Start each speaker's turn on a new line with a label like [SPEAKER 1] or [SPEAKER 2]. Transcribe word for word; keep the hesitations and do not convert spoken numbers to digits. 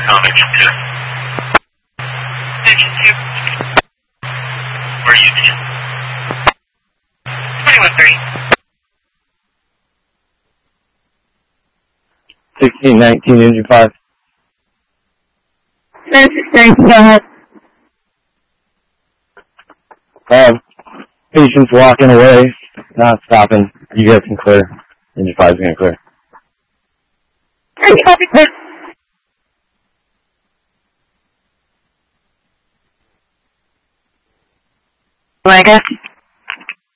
[SPEAKER 1] Intercom engine two. Engine two. Where are you, Engine? twenty-one thirty.
[SPEAKER 2] sixteen nineteen, engine five.
[SPEAKER 3] Thanks, go ahead.
[SPEAKER 2] Um, patient's walking away, not stopping. You guys can clear. Engine five is going to clear.
[SPEAKER 3] Copy, clear. Like it?